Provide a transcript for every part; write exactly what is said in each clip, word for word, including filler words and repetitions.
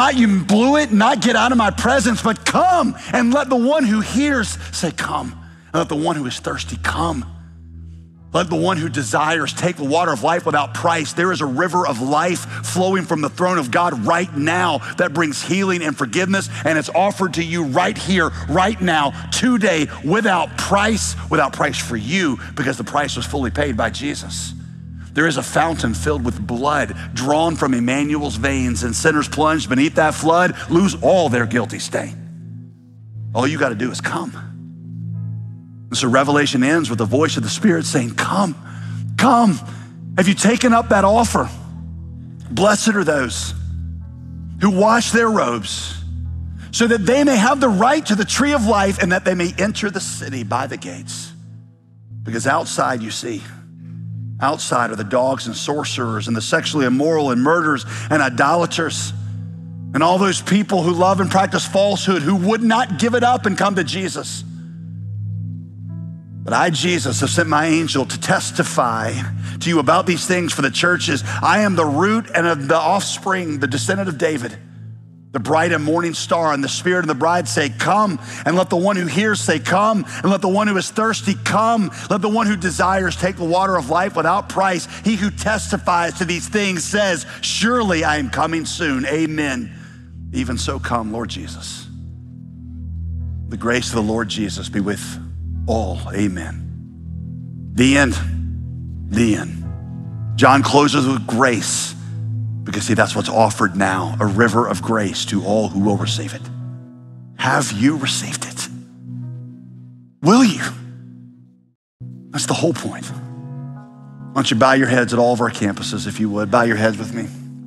Not you blew it, not get out of my presence, but come and let the one who hears say, come. And let the one who is thirsty come. Let the one who desires take the water of life without price. There is a river of life flowing from the throne of God right now that brings healing and forgiveness, and it's offered to you right here, right now, today, without price, without price for you, because the price was fully paid by Jesus. There is a fountain filled with blood drawn from Emmanuel's veins, and sinners plunged beneath that flood lose all their guilty stain. All you got to do is come. And so Revelation ends with the voice of the Spirit saying, come, come. Have you taken up that offer? Blessed are those who wash their robes so that they may have the right to the tree of life and that they may enter the city by the gates. Because outside, you see, outside are the dogs and sorcerers and the sexually immoral and murderers and idolaters and all those people who love and practice falsehood, who would not give it up and come to Jesus. But I, Jesus, have sent my angel to testify to you about these things for the churches. I am the root and of the offspring, the descendant of David, the bright and morning star. And the Spirit and the bride say, come. And let the one who hears say, come. And let the one who is thirsty come. Let the one who desires take the water of life without price. He who testifies to these things says, surely I am coming soon. Amen. Even so come, Lord Jesus. The grace of the Lord Jesus be with all. Amen. The end. The end. John closes with grace because, see, that's what's offered now, a river of grace to all who will receive it. Have you received it? Will you? That's the whole point. Why don't you bow your heads at all of our campuses, if you would. Bow your heads with me.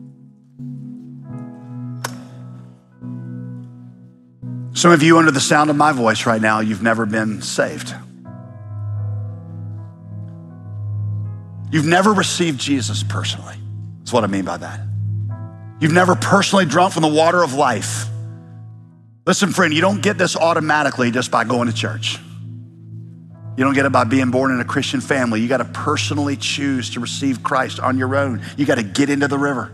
Some of you, under the sound of my voice right now, you've never been saved. You've never received Jesus personally. That's what I mean by that. You've never personally drunk from the water of life. Listen, friend, you don't get this automatically just by going to church. You don't get it by being born in a Christian family. You got to personally choose to receive Christ on your own. You got to get into the river.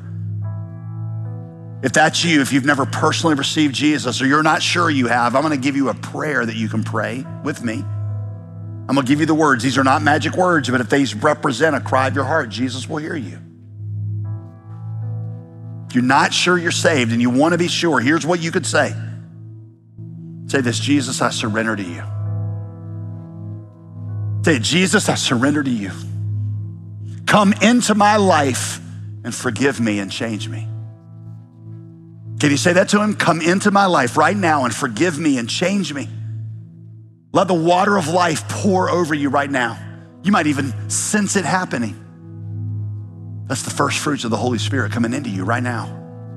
If that's you, if you've never personally received Jesus or you're not sure you have, I'm gonna give you a prayer that you can pray with me. I'm gonna give you the words. These are not magic words, but if they represent a cry of your heart, Jesus will hear you. If you're not sure you're saved and you wanna be sure, here's what you could say. Say this: Jesus, I surrender to you. Say, Jesus, I surrender to you. Come into my life and forgive me and change me. Can you say that to him? Come into my life right now and forgive me and change me. Let the water of life pour over you right now. You might even sense it happening. That's the first fruits of the Holy Spirit coming into you right now.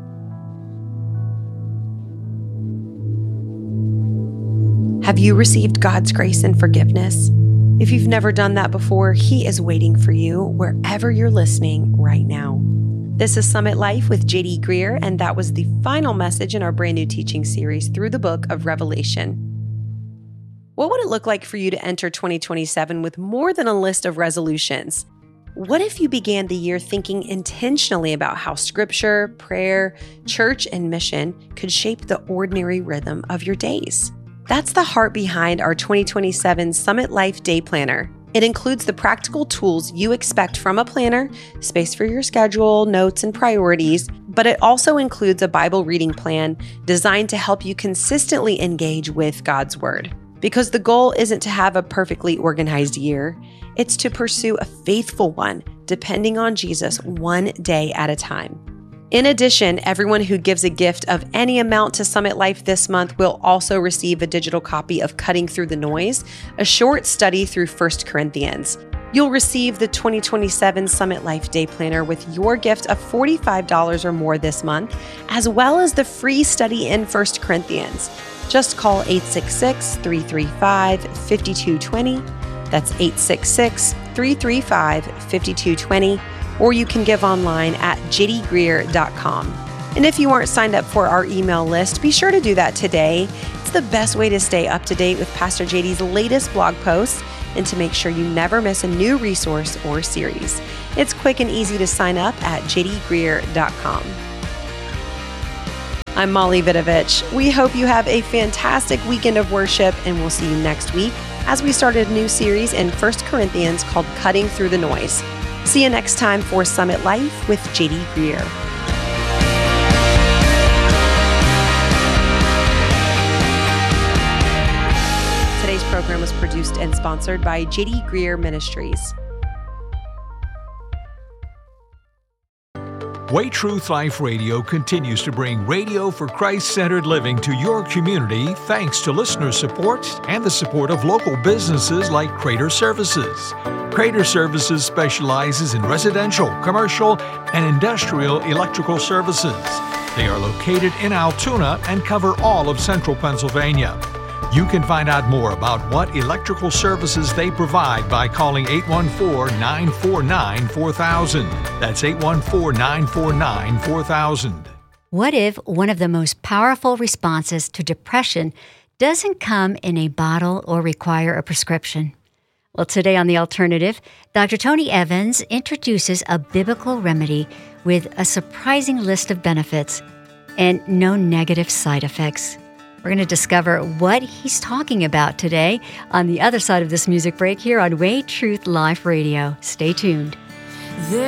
Have you received God's grace and forgiveness? If you've never done that before, he is waiting for you wherever you're listening right now. This is Summit Life with J D Greear, and that was the final message in our brand new teaching series through the book of Revelation. What would it look like for you to enter twenty twenty-seven with more than a list of resolutions? What if you began the year thinking intentionally about how scripture, prayer, church, and mission could shape the ordinary rhythm of your days? That's the heart behind our twenty twenty-seven Summit Life Day Planner. It includes the practical tools you expect from a planner, space for your schedule, notes, and priorities, but it also includes a Bible reading plan designed to help you consistently engage with God's Word. Because the goal isn't to have a perfectly organized year, it's to pursue a faithful one, depending on Jesus one day at a time. In addition, everyone who gives a gift of any amount to Summit Life this month will also receive a digital copy of Cutting Through the Noise, a short study through First Corinthians. You'll receive the twenty twenty-seven Summit Life Day Planner with your gift of forty-five dollars or more this month, as well as the free study in First Corinthians. Just call eight six six, three three five, five two two zero. That's eight six six, three three five, five two two zero. Or you can give online at j d greear dot com. And if you aren't signed up for our email list, be sure to do that today. It's the best way to stay up to date with Pastor J D's latest blog posts and to make sure you never miss a new resource or series. It's quick and easy to sign up at j d greear dot com. I'm Molly Vidovich. We hope you have a fantastic weekend of worship, and we'll see you next week as we start a new series in First Corinthians called Cutting Through the Noise. See you next time for Summit Life with J D Greear. Today's program was produced and sponsored by J D Greear Ministries. Way Truth Life Radio continues to bring radio for Christ-centered living to your community thanks to listener support and the support of local businesses like Crater Services. Crater Services specializes in residential, commercial, and industrial electrical services. They are located in Altoona and cover all of central Pennsylvania. You can find out more about what electrical services they provide by calling eight one four, nine four nine, four thousand. That's eight one four, nine four nine, four thousand. What if one of the most powerful responses to depression doesn't come in a bottle or require a prescription? Well, today on The Alternative, Doctor Tony Evans introduces a biblical remedy with a surprising list of benefits and no negative side effects. We're going to discover what he's talking about today on the other side of this music break here on Way Truth Life Radio. Stay tuned.